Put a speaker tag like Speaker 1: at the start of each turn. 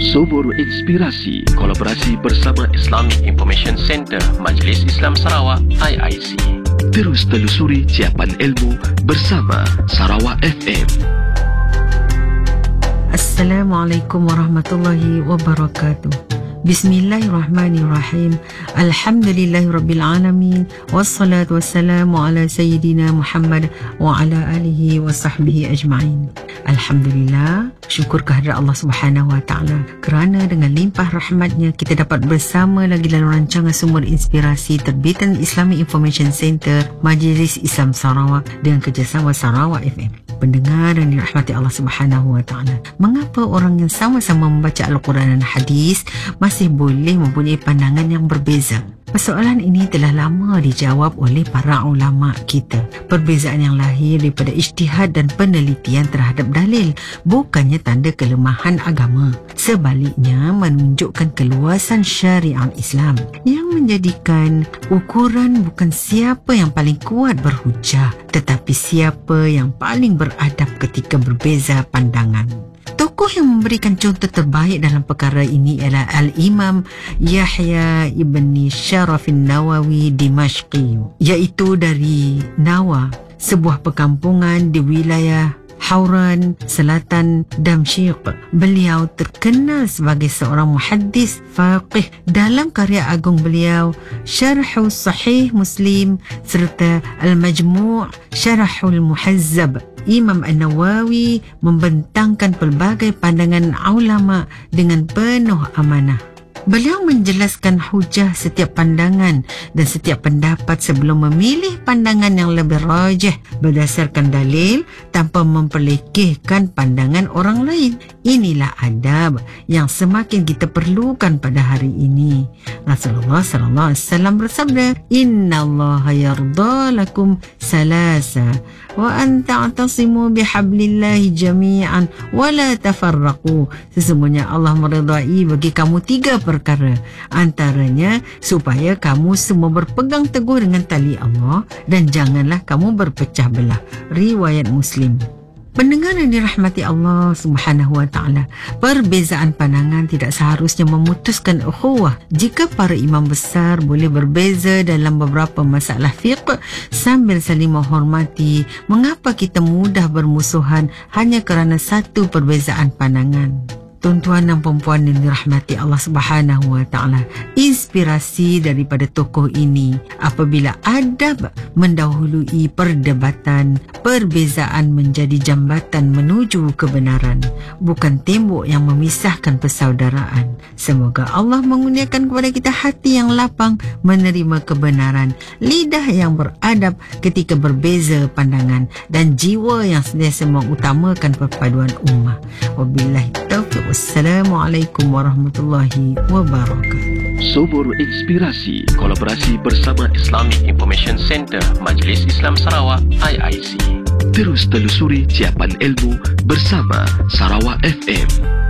Speaker 1: Sumur Inspirasi, kolaborasi bersama Islamic Information Center Majlis Islam Sarawak IIC. Terus telusuri ciapan ilmu bersama Sarawak FM.
Speaker 2: Assalamualaikum warahmatullahi wabarakatuh. Bismillahirrahmanirrahim. Alhamdulillahirrabbilalamin. Wassalatu wassalamu ala Sayyidina Muhammad wa ala alihi wa sahbihi ajma'in. Alhamdulillah, syukur kehadrat Allah Subhanahu wa ta'ala kerana dengan limpah rahmatnya kita dapat bersama lagi dalam rancangan Sumur Inspirasi terbitan Islamic Information Center Majlis Islam Sarawak dengan kerjasama Sarawak FM. Pendengar yang dirahmati Allah Subhanahu wa ta'ala, mengapa orang yang sama-sama membaca Al-Quran dan Hadis masih boleh mempunyai pandangan yang berbeza? Persoalan ini telah lama dijawab oleh para ulama kita. Perbezaan yang lahir daripada ijtihad dan penelitian terhadap dalil, bukannya tanda kelemahan agama. Sebaliknya menunjukkan keluasan syariat Islam yang menjadikan ukuran bukan siapa yang paling kuat berhujah, tetapi siapa yang paling beradab ketika berbeza pandangan. Tokoh yang memberikan contoh terbaik dalam perkara ini ialah Al-Imam Yahya ibn Sharafin Nawawi Dimashqi, iaitu dari Nawa, sebuah perkampungan di wilayah Hauran, selatan Damsyik. Beliau terkenal sebagai seorang muhaddis faqih. Dalam karya agung beliau, Syarh Sahih Muslim serta Al-Majmu' Syarahul Muhazzab, Imam An-Nawawi membentangkan pelbagai pandangan ulama dengan penuh amanah. Beliau menjelaskan hujah setiap pandangan dan setiap pendapat sebelum memilih pandangan yang lebih rajih berdasarkan dalil tanpa memperlekehkan pandangan orang lain. Inilah adab yang semakin kita perlukan pada hari ini. Rasulullah sallallahu alaihi wasallam bersabda, "Innallaha yarda lakum salasa wa an ta'tasimu bihablillahi jami'an wa la tafarraqu." Sesungguhnya Allah meridai bagi kamu tiga perkara, antaranya supaya kamu semua berpegang teguh dengan tali Allah dan janganlah kamu berpecah belah. Riwayat Muslim. Pendengar yang dirahmati Allah Subhanahu wa ta'ala, perbezaan pandangan tidak seharusnya memutuskan ukhuwah. Jika para imam besar boleh berbeza dalam beberapa masalah fiqh sambil saling menghormati, mengapa kita mudah bermusuhan hanya kerana satu perbezaan pandangan? Tuan-tuan dan perempuan yang dirahmati Allah Subhanahu wa ta'ala, inspirasi daripada tokoh ini apabila adab mendahului perdebatan, perbezaan menjadi jambatan menuju kebenaran, bukan tembok yang memisahkan persaudaraan. Semoga Allah mengurniakan kepada kita hati yang lapang menerima kebenaran, lidah yang beradab ketika berbeza pandangan, dan jiwa yang sentiasa mengutamakan perpaduan ummah. Wabillahi taufiq. Wassalamualaikum warahmatullahi wabarakatuh.
Speaker 1: Sumur Inspirasi, kolaborasi bersama Islamic Information Center Majlis Islam Sarawak IIC. Terus telusuri ciapan ilmu bersama Sarawak FM.